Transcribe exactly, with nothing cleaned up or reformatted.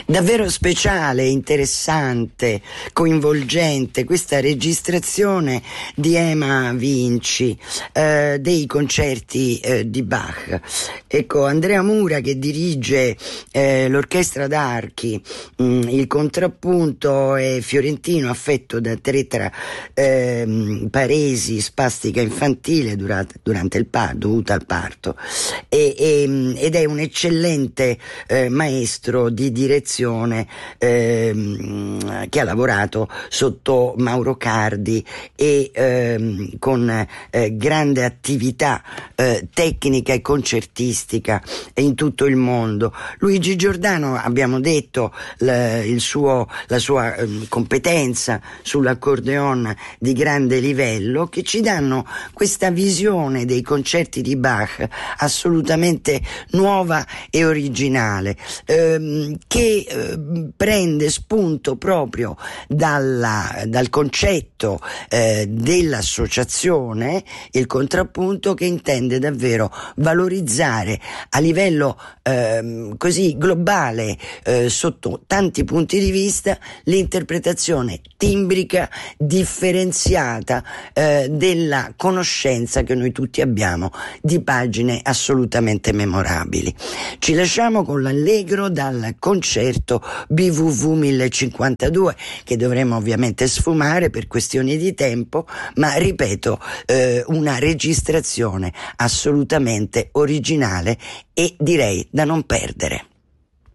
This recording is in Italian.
Davvero speciale, interessante, coinvolgente questa registrazione di Ema Vinci eh, dei concerti eh, di Bach. Ecco, Andrea Mura che dirige eh, l'orchestra d'archi, mh, il contrappunto è fiorentino affetto da tre tra, eh, paresi, spastica infantile durante, durante il parto, dovuta al parto, e, e, ed è un eccellente eh, maestro di direzione ehm, che ha lavorato sotto Mauro Cardi e ehm, con eh, grande attività eh, tecnica e concertistica in tutto il mondo. Luigi Giordano, abbiamo detto, la, il suo, la sua eh, competenza sull'accordeon di grande livello, che ci danno questa visione dei concerti di Bach assolutamente nuova e originale, ehm, che eh, prende spunto proprio dalla, dal concetto eh, dell'associazione, il contrappunto, che intende davvero valorizzare a livello eh, così globale, eh, sotto tanti punti di vista, l'interpretazione timbrica differenziata eh, della conoscenza che noi tutti abbiamo di pagine assolutamente memorabili. Ci lasciamo con l'allegro dal concerto B V V millecinquantadue, che dovremo ovviamente sfumare per questioni di tempo, ma ripeto, eh, una registrazione assolutamente originale e direi da non perdere.